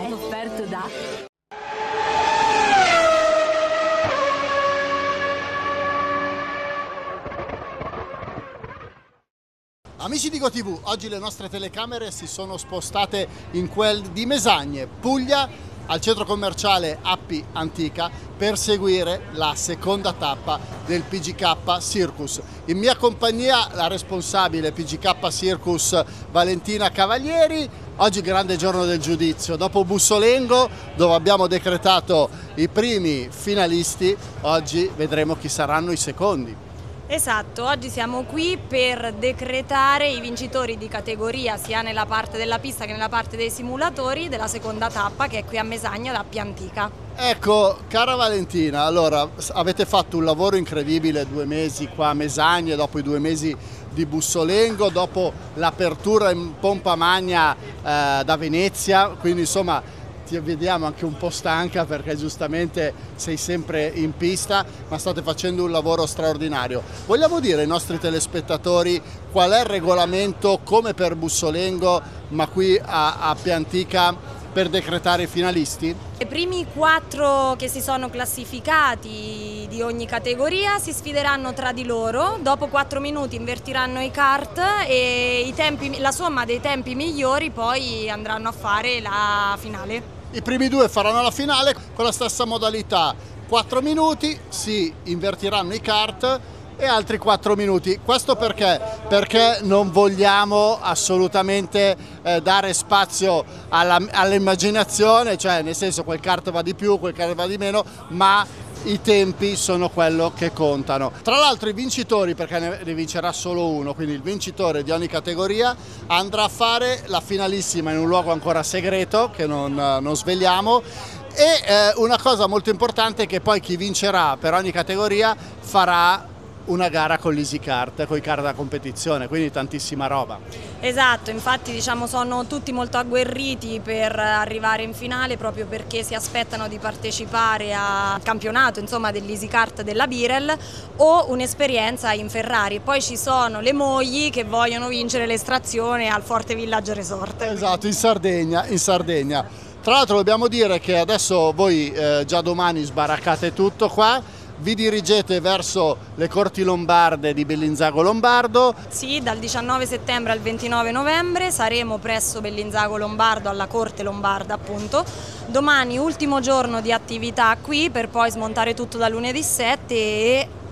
offerto da... Amici di GoTV, oggi le nostre telecamere si sono spostate in quel di Mesagne, Puglia, al centro commerciale Appi Antica, per seguire la seconda tappa del PGK Circus. In mia compagnia la responsabile PGK Circus Valentina Cavalieri. Oggi grande giorno del giudizio, dopo Bussolengo dove abbiamo decretato i primi finalisti, oggi vedremo chi saranno i secondi. Esatto, oggi siamo qui per decretare i vincitori di categoria sia nella parte della pista che nella parte dei simulatori della seconda tappa, che è qui a Mesagna da Appi Antica. Ecco, cara Valentina, allora avete fatto un lavoro incredibile 2 mesi qua a Mesagne, dopo i 2 mesi di Bussolengo, dopo l'apertura in pompa magna da Venezia, quindi insomma ti vediamo anche un po' stanca perché giustamente sei sempre in pista, ma state facendo un lavoro straordinario. Vogliamo dire ai nostri telespettatori qual è il regolamento, come per Bussolengo, ma qui a Appi Antica, per decretare i finalisti? I primi 4 che si sono classificati di ogni categoria si sfideranno tra di loro, dopo 4 minuti invertiranno i kart e la somma dei tempi migliori poi andranno a fare la finale. I primi 2 faranno la finale con la stessa modalità, 4 minuti, si invertiranno i kart e altri 4 minuti. Questo perché? Perché non vogliamo assolutamente dare spazio all'immaginazione, cioè nel senso quel kart va di più, quel kart va di meno, ma i tempi sono quello che contano. Tra l'altro i vincitori, perché ne vincerà solo uno, quindi il vincitore di ogni categoria andrà a fare la finalissima in un luogo ancora segreto che non sveliamo. E una cosa molto importante è che poi chi vincerà per ogni categoria farà una gara con l'EasyKart, con i kart da competizione, quindi tantissima roba. Esatto, infatti diciamo sono tutti molto agguerriti per arrivare in finale proprio perché si aspettano di partecipare al campionato insomma dell'EasyKart della Birel o un'esperienza in Ferrari. Poi ci sono le mogli che vogliono vincere l'estrazione al Forte Village Resort. Esatto, in Sardegna. Tra l'altro dobbiamo dire che adesso voi già domani sbaraccate tutto qua, vi dirigete verso le Corti Lombarde di Bellinzago Lombardo. Sì, dal 19 settembre al 29 novembre saremo presso Bellinzago Lombardo alla Corte Lombarda appunto. Domani ultimo giorno di attività qui per poi smontare tutto da lunedì 7 e